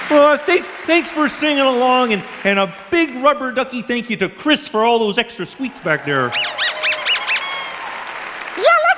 Thanks for singing along, and a big rubber ducky thank you to Chris for all those extra sweets back there. Yellow